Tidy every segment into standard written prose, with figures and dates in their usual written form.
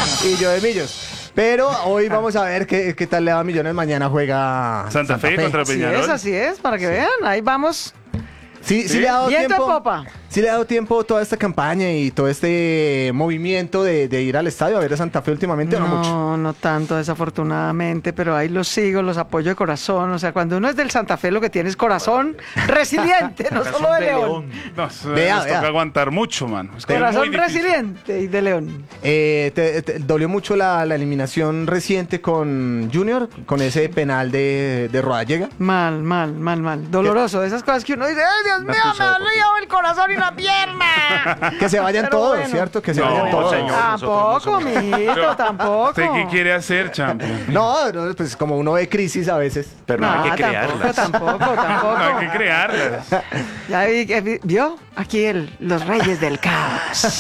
Y yo de Millos. Pero hoy vamos a ver qué tal le va a Millones. Mañana juega Santa Fe contra Peñarol. Así es, para que vean, ahí vamos. Sí le ha dado Viento tiempo. en popa. Sí le ha dado tiempo toda esta campaña y todo este movimiento de ir al estadio a ver a Santa Fe últimamente, ¿o no mucho? No tanto, desafortunadamente, pero ahí los sigo, los apoyo de corazón. O sea, cuando uno es del Santa Fe, lo que tiene es corazón resiliente, no solo de León. No, nos toca aguantar mucho, mano. Es que Corazón es muy difícil. resiliente y de León. ¿Te dolió mucho la eliminación reciente con Junior, con ese penal de Rodallega? Mal. Doloroso. Esas cosas que uno dice, ¡ay, Dios mío, me dolió el corazón y la pierna! Que se vayan Pero todos, bueno. ¿cierto? Que se No, vayan todos. señor. Tampoco, mijito, tampoco. ¿Usted qué quiere hacer, champion? No, pues como uno ve crisis a veces. Pero no hay que crearlas. Tampoco. No hay que crearlas. Ya ¿vio? Aquí los reyes del caos.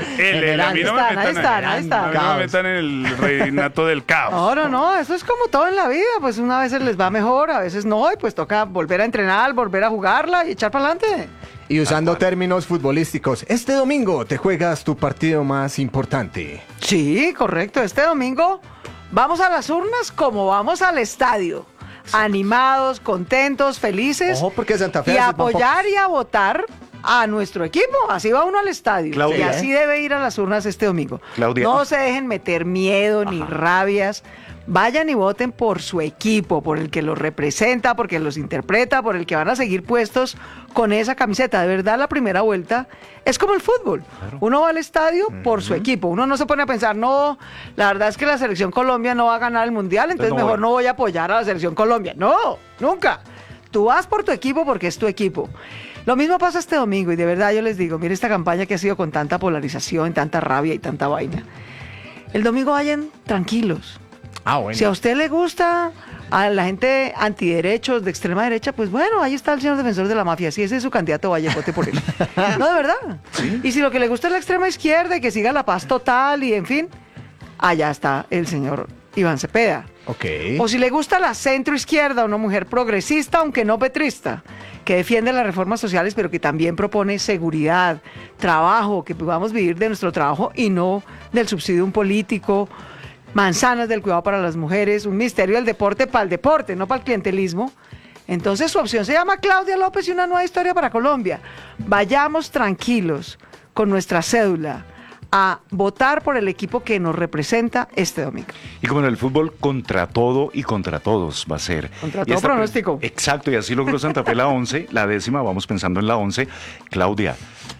A mí no me Ahí están. A mí no me metan en el reinato del caos. No, eso es como todo en la vida, pues una vez les va mejor, a veces no, y pues toca volver a entrenar, volver a jugarla y echar para adelante. Y usando términos futbolísticos, este domingo te juegas tu partido más importante. Sí, correcto, este domingo vamos a las urnas como vamos al estadio, animados, contentos, felices, Ojo, porque Santa Fe y hace apoyar y a votar a nuestro equipo, así va uno al estadio. Claudia. Y así debe ir a las urnas este domingo. Claudia. No se dejen meter miedo ni rabias. Vayan y voten por su equipo, por el que los representa, porque los interpreta, por el que van a seguir puestos con esa camiseta. De verdad, la primera vuelta es como el fútbol. Uno va al estadio por su equipo. Uno no se pone a pensar, no, la verdad es que la selección Colombia no va a ganar el mundial, entonces no mejor voy. no voy a apoyar a la selección Colombia. No, nunca. Tú vas por tu equipo porque es tu equipo. Lo mismo pasa este domingo y de verdad yo les digo, mire esta campaña que ha sido con tanta polarización, tanta rabia y tanta vaina. El domingo vayan tranquilos. Bueno. Si a usted le gusta a la gente antiderechos de extrema derecha, pues bueno, ahí está el señor defensor de la mafia. Si ese es su candidato, vaya, vote por él. No, de verdad. ¿Sí? Y si lo que le gusta es la extrema izquierda y que siga la paz total y en fin, allá está el señor Iván Cepeda. Ok. O si le gusta la centro izquierda, una mujer progresista, aunque no petrista, que defiende las reformas sociales, pero que también propone seguridad, trabajo, que podamos vivir de nuestro trabajo y no del subsidio de un político, manzanas del cuidado para las mujeres, un ministerio del deporte para el deporte, no para el clientelismo. Entonces su opción se llama Claudia López y una nueva historia para Colombia. Vayamos tranquilos con nuestra cédula a votar por el equipo que nos representa este domingo. Y como en el fútbol, contra todo y contra todos va a ser. Contra Y todo esta- pronóstico. Exacto, y así logró Santa Fe la 11, la 10ª, vamos pensando en la 11. Claudia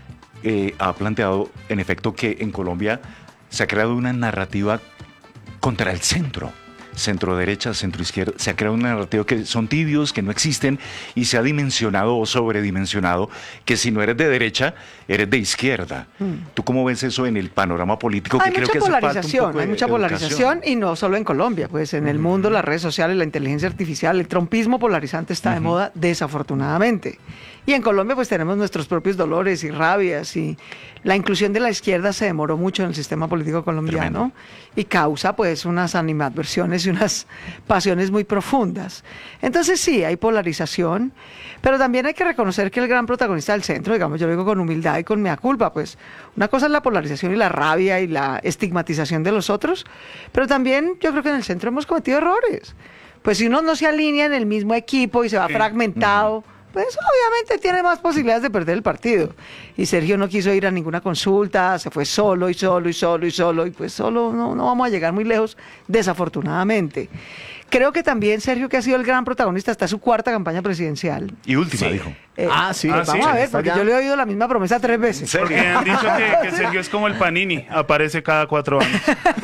ha planteado, en efecto, que en Colombia se ha creado una narrativa contra el centro. Centro derecha, centro izquierda, se ha creado una narrativa que son tibios, que no existen, y se ha dimensionado o sobredimensionado que si no eres de derecha, eres de izquierda. ¿Tú cómo ves eso en el panorama político? Hay que creo mucha que hace falta un polarización, poco hay de mucha educación. polarización y no solo en Colombia, pues en el mundo las redes sociales, la inteligencia artificial, el trumpismo polarizante está de moda desafortunadamente. Y en Colombia pues tenemos nuestros propios dolores y rabias y la inclusión de la izquierda se demoró mucho en el sistema político colombiano y causa pues unas animadversiones y unas pasiones muy profundas. Entonces sí, hay polarización, pero también hay que reconocer que el gran protagonista del centro, digamos, yo lo digo con humildad y con mea culpa, pues una cosa es la polarización y la rabia y la estigmatización de los otros, pero también yo creo que en el centro hemos cometido errores. Pues si uno no se alinea en el mismo equipo y se va fragmentado, pues obviamente tiene más posibilidades de perder el partido. Y Sergio no quiso ir a ninguna consulta, se fue solo y pues solo no vamos a llegar muy lejos, desafortunadamente. Creo que también Sergio, que ha sido el gran protagonista, está en su 4ª campaña presidencial. Y última, dijo. Sí. Vamos sí, a ver, está porque ya. yo le he oído la misma promesa 3 veces. Porque han dicho que Sergio es como el Panini, aparece cada 4 años.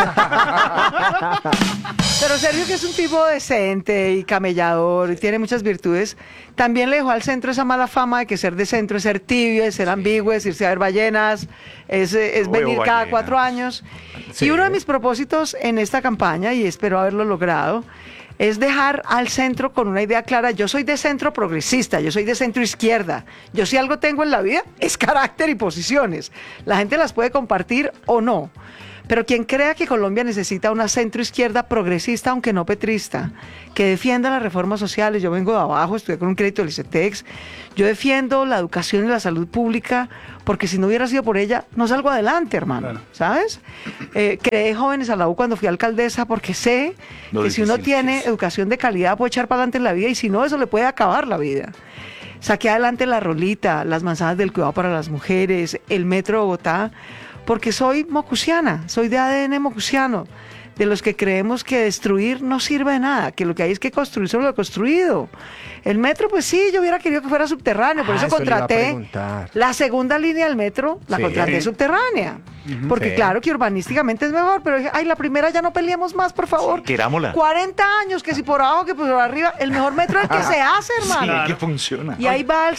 Pero Sergio, que es un tipo decente y camellador y tiene muchas virtudes, también le dejó al centro esa mala fama de que ser de centro es ser tibio, es ser ambiguo, es irse a ver ballenas, es venir cada ballenas. 4 años. Sí. Y uno de mis propósitos en esta campaña, y espero haberlo logrado, es dejar al centro con una idea clara. Yo soy de centro progresista, yo soy de centro izquierda. Yo si algo tengo en la vida es carácter y posiciones. La gente las puede compartir o no. Pero quien crea que Colombia necesita una centroizquierda progresista, aunque no petrista, que defienda las reformas sociales, yo vengo de abajo, estudié con un crédito del ICETEX, yo defiendo la educación y la salud pública, porque si no hubiera sido por ella, no salgo adelante, hermano, Claro. ¿sabes? Creé Jóvenes a la U cuando fui alcaldesa, porque sé Lo que si uno difícil que tiene es. educación de calidad puede echar para adelante en la vida, y si no, eso le puede acabar la vida. Saqué adelante la Rolita, las manzanas del cuidado para las mujeres, el Metro de Bogotá, porque soy mocusiana, soy de ADN mocusiano, de los que creemos que destruir no sirve de nada, que lo que hay es que construir sobre lo construido. El metro, pues sí, yo hubiera querido que fuera subterráneo, por eso eso le iba a contraté preguntar. la segunda línea del metro, la Sí. contraté subterránea, porque Sí. claro que urbanísticamente es mejor, pero dije, ay, la primera ya no peleemos más, por favor. Querámosla. 40 años, que si por abajo, que por arriba, el mejor metro es el que se hace, Sí, hermano. que funciona. Y ahí va el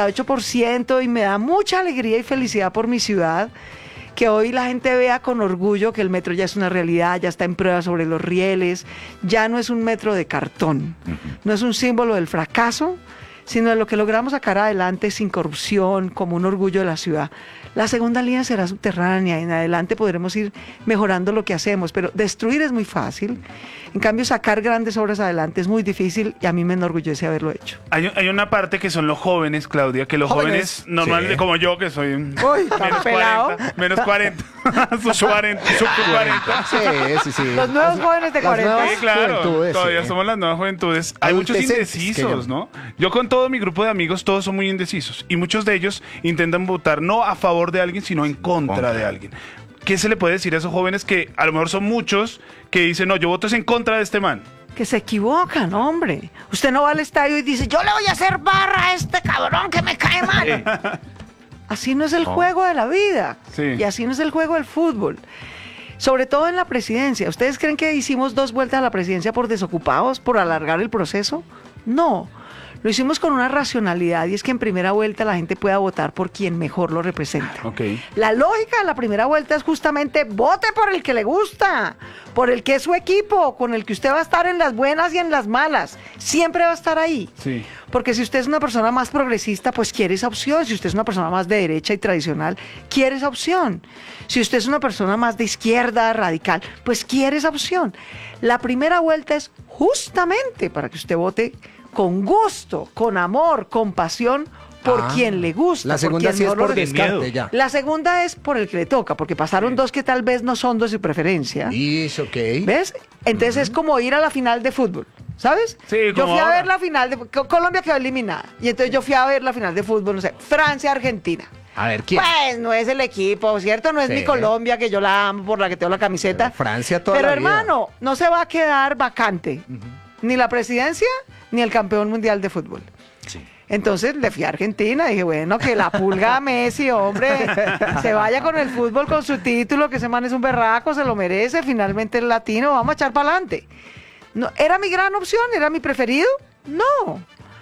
78% y me da mucha alegría y felicidad por mi ciudad, que hoy la gente vea con orgullo que el metro ya es una realidad, ya está en prueba sobre los rieles, ya no es un metro de cartón, no es un símbolo del fracaso, sino de lo que logramos sacar adelante sin corrupción, como un orgullo de la ciudad. La segunda línea será subterránea y en adelante podremos ir mejorando lo que hacemos, pero destruir es muy fácil. En cambio, sacar grandes obras adelante es muy difícil y a mí me enorgullece haberlo hecho. Hay una parte que son los jóvenes, Claudia, que los jóvenes, normalmente Sí. como yo, que soy Uy, tan pelado. menos 40, sub 40, sub 40. Sí, sí, sí. Los nuevos jóvenes de Las 40. nuevas Sí, claro, juventudes, todavía sí. somos las nuevas juventudes. Hay muchos Adultecentes, que indecisos, llaman. ¿no? Yo con todo mi grupo de amigos, todos son muy indecisos. Y muchos de ellos intentan votar no a favor de alguien, sino en contra de alguien. ¿Qué se le puede decir a esos jóvenes que a lo mejor son muchos que dicen, no, yo voto es en contra de este man? Que se equivocan, hombre. Usted no va al estadio y dice, yo le voy a hacer barra a este cabrón que me cae mal. Así no es el juego de la vida. Sí. Y así no es el juego del fútbol. Sobre todo en la presidencia. ¿Ustedes creen que hicimos 2 vueltas a la presidencia por desocupados, por alargar el proceso? No. Lo hicimos con una racionalidad y es que en primera vuelta la gente pueda votar por quien mejor lo representa. Ok. La lógica de la primera vuelta es justamente vote por el que le gusta, por el que es su equipo, con el que usted va a estar en las buenas y en las malas. Siempre va a estar ahí. Sí. Porque si usted es una persona más progresista, pues quiere esa opción. Si usted es una persona más de derecha y tradicional, quiere esa opción. Si usted es una persona más de izquierda, radical, pues quiere esa opción. La primera vuelta es justamente para que usted vote con gusto, con amor, con pasión, por quien le gusta. La por segunda quien sí es mejor lo por representa. descarte ya. La segunda es por el que le toca, porque pasaron 2 que tal vez no son de su preferencia. Is, ok. ¿Ves? Entonces es como ir a la final de fútbol, ¿sabes? Sí, yo como fui a ahora. ver la final de Colombia quedó eliminada. Y entonces yo fui a ver la final de fútbol, no sé, Francia-Argentina. A ver, ¿quién? Pues no es el equipo, ¿cierto? No es Sí. mi Colombia, que yo la amo, por la que tengo la camiseta. Pero Francia toda Pero la vida. hermano, no se va a quedar vacante ni la presidencia ni el campeón mundial de fútbol. Sí. Entonces le fui a Argentina, dije, bueno, que la pulga a Messi, hombre, se vaya con el fútbol, con su título, que ese man es un berraco, se lo merece, finalmente es latino, vamos a echar para adelante. No, ¿era mi gran opción? ¿Era mi preferido? No.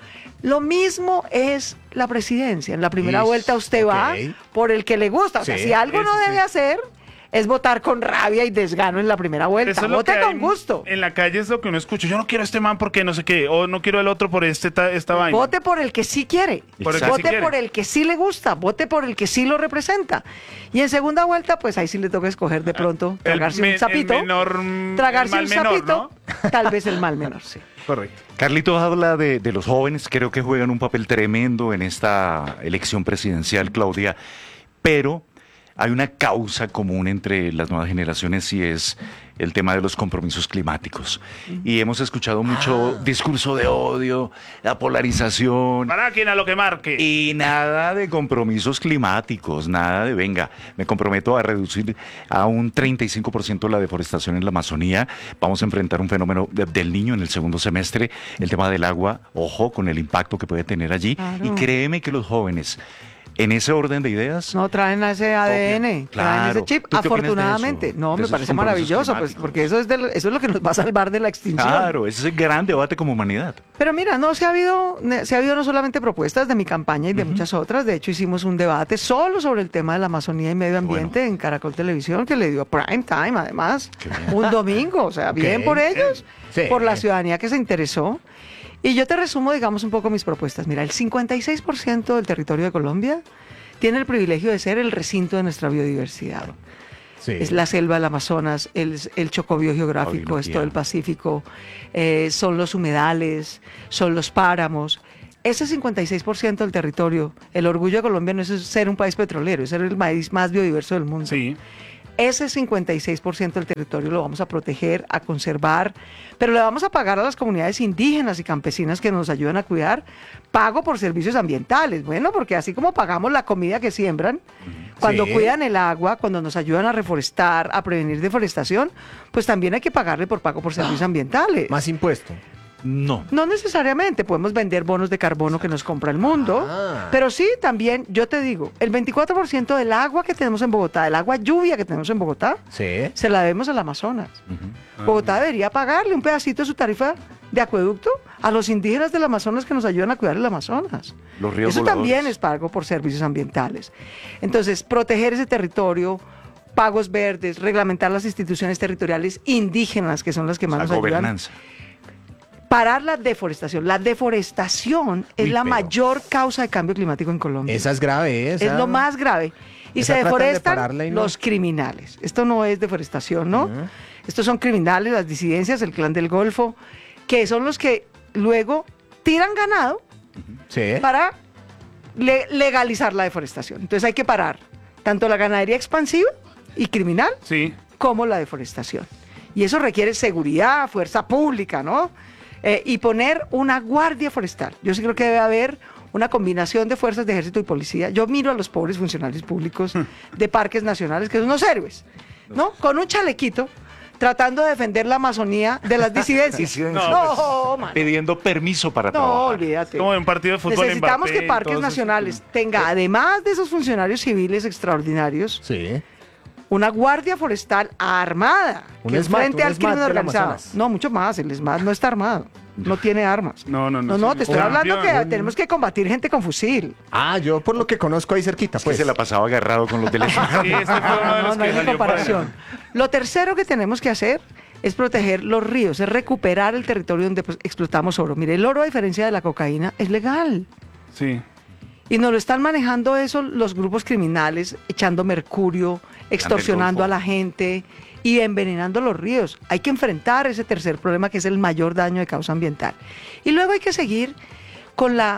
Lo mismo es la presidencia. En la primera Is, vuelta usted va ok. por el que le gusta. O sea, Sí, si algo no sí, debe sí. hacer es votar con rabia y desgano en la primera vuelta. Eso es lo Vote que con hay gusto. en la calle, es lo que uno escucha. Yo no quiero a este man porque no sé qué, o no quiero el otro por esta vaina. Vote por el que sí quiere. Por el que sí Vote quiere. por el que sí le gusta. Vote por el que sí lo representa. Y en segunda vuelta, pues ahí sí le toca escoger de pronto, tragarse un sapito. Tragarse un sapito. Tal vez el mal menor, sí. Correcto. Carlitos habla de los jóvenes, creo que juegan un papel tremendo en esta elección presidencial, Claudia, pero hay una causa común entre las nuevas generaciones y es el tema de los compromisos climáticos. Y hemos escuchado mucho discurso de odio, la polarización. Para quien a lo que marque. Y nada de compromisos climáticos, nada de venga, me comprometo a reducir a un 35% la deforestación en la Amazonía. Vamos a enfrentar un fenómeno del niño en el segundo semestre, el tema del agua, ojo con el impacto que puede tener allí. Claro. Y créeme que los jóvenes, en ese orden de ideas, No traen a ese ADN, traen Claro. ese chip. ¿Tú qué opinas de Afortunadamente, eso? no, De me esos parece compromisos maravilloso, pues, climáticos. porque eso es lo que nos va a salvar de la extinción. claro, ese es el gran debate como humanidad. Pero mira, no se ha habido no solamente propuestas de mi campaña y de muchas otras. De hecho, hicimos un debate solo sobre el tema de la Amazonía y medio ambiente en Caracol Televisión, que le dio prime time, además, un domingo. O sea, bien por ellos, Sí. por la ciudadanía que se interesó. Y yo te resumo, digamos, un poco mis propuestas. Mira, el 56% del territorio de Colombia tiene el privilegio de ser el recinto de nuestra biodiversidad. Sí. Es la selva del Amazonas, el chocobio geográfico, es todo el Pacífico, son los humedales, son los páramos. Ese 56% del territorio, el orgullo de Colombia no es ser un país petrolero, es ser el país más biodiverso del mundo. Sí. Ese 56% del territorio lo vamos a proteger, a conservar, pero le vamos a pagar a las comunidades indígenas y campesinas que nos ayudan a cuidar, pago por servicios ambientales. Bueno, porque así como pagamos la comida que siembran, cuando Sí. cuidan el agua, cuando nos ayudan a reforestar, a prevenir deforestación, pues también hay que pagarle por pago por servicios ambientales. Más impuesto. No. No necesariamente, podemos vender bonos de carbono que nos compra el mundo, Ah. pero sí también, yo te digo, el 24% del agua que tenemos en Bogotá, del agua lluvia que tenemos en Bogotá, Sí. se la debemos al Amazonas. Bogotá debería pagarle un pedacito de su tarifa de acueducto a los indígenas del Amazonas que nos ayudan a cuidar el Amazonas. Los ríos Eso voladores. también es pago por servicios ambientales. Entonces, proteger ese territorio, pagos verdes, reglamentar las instituciones territoriales indígenas, que son las que más La nos ayudan. gobernanza. Parar la deforestación. La deforestación es Uy, la pero- mayor causa de cambio climático en Colombia. Esa es grave, esa. Es lo más grave. Y Esa se tratan de deforestan pararla y no. los criminales. Esto no es deforestación, ¿no? Ujú. Estos son criminales, las disidencias, el clan del Golfo, que son los que luego tiran ganado Sí. para legalizar la deforestación. Entonces hay que parar tanto la ganadería expansiva y criminal Sí. como la deforestación. Y eso requiere seguridad, fuerza pública, ¿no? Y poner una guardia forestal. Yo sí creo que debe haber una combinación de fuerzas de ejército y policía. Yo miro a los pobres funcionarios públicos de parques nacionales, que son unos héroes, ¿no? Con un chalequito, tratando de defender la Amazonía de las disidencias. Disidencias. No, mano. Pidiendo permiso para No, trabajar. olvídate. Como en un partido de fútbol. Necesitamos Mbappé que y Parques todos esos- Nacionales tenga, además de esos funcionarios civiles extraordinarios, Sí. una guardia forestal armada Un que SMAT, frente un al SMAT crimen del organizado. Amazonas. No, mucho más. El SMAT no está armado. No tiene armas. No, no, No, no. te estoy hablando que Campeón. tenemos que combatir gente con fusil. Ah, yo por lo que conozco ahí cerquita, Que pues. se la pasaba agarrado con los del Sí, este fue uno de No, los no que hay ni salió por ahí. comparación. Lo tercero que tenemos que hacer es proteger los ríos, es recuperar el territorio donde pues, explotamos oro. Mire, el oro, a diferencia de la cocaína, es legal. Sí. Y nos lo están manejando eso los grupos criminales, echando mercurio, extorsionando Golfo. a la gente y envenenando los ríos. Hay que enfrentar ese tercer problema que es el mayor daño de causa ambiental. Y luego hay que seguir con la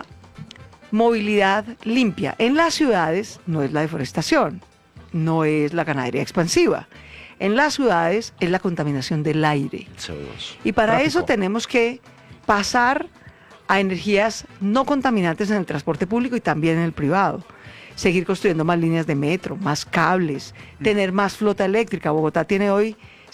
movilidad limpia. En las ciudades no es la deforestación, no es la ganadería expansiva. En las ciudades es la contaminación del aire. CO2. Y para Tráfico. eso tenemos que pasar a energías no contaminantes en el transporte público y también en el privado. Seguir construyendo más líneas de metro, más cables, tener más flota eléctrica. Bogotá tiene hoy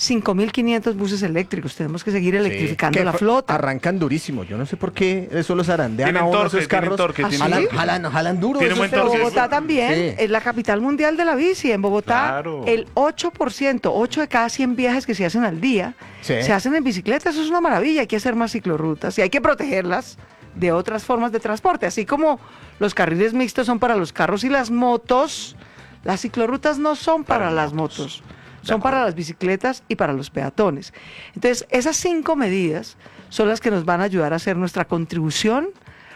5.500 buses eléctricos. Tenemos que seguir electrificando que la flota. Arrancan durísimo. Yo no sé por qué eso los zarandean Tienen a uno torque, esos carros. tienen torque, ¿Ah, tienen sí? torque. Jalan duro. Tienen esos buen Pero torque. Bogotá también Sí. es la capital mundial de la bici. En Bogotá, Claro. el 8%, 8 de cada 100 viajes que se hacen al día, Sí. se hacen en bicicleta. Eso es una maravilla. Hay que hacer más ciclorrutas y hay que protegerlas de otras formas de transporte. Así como los carriles mixtos son para los carros y las motos, las ciclorrutas no son para las motos. Son para las bicicletas y para los peatones. Entonces, esas 5 medidas son las que nos van a ayudar a hacer nuestra contribución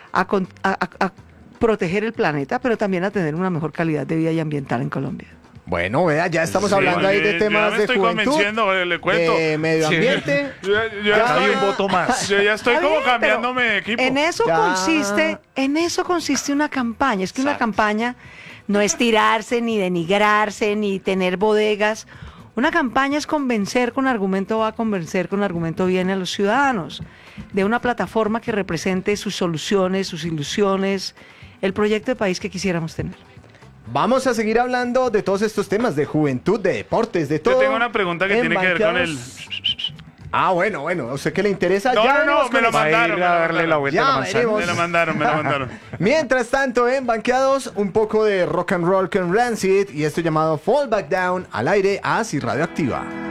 a proteger el planeta, pero también a tener una mejor calidad de vida y ambiental en Colombia. Bueno, vea, ya estamos Sí, hablando ahí de oye, temas ya me de estoy juventud, convenciendo, le cuento. de medio Sí. ambiente. Yo ya Acá hay estoy- un voto más. Yo ya estoy Está como bien, cambiándome pero de equipo. En eso consiste una campaña. Es que una Exacto. campaña no es tirarse, ni denigrarse, ni tener bodegas. Una campaña es convencer con argumento A, convencer con argumento viene a los ciudadanos de una plataforma que represente sus soluciones, sus ilusiones, el proyecto de país que quisiéramos tener. Vamos a seguir hablando de todos estos temas, de juventud, de deportes, de todo. Yo tengo una pregunta que en tiene que ver con el... Banqueados. Ah, bueno, ¿a usted qué le interesa? No, Ya no, veremos me con lo eso. mandaron. Va a ir a darle la vuelta Ya a la manzana. veremos. Me la mandaron, me la mandaron. Mientras tanto, en Banqueados, un poco de rock and roll con Rancid y esto llamado Fall Back Down al aire a Así Radioactiva.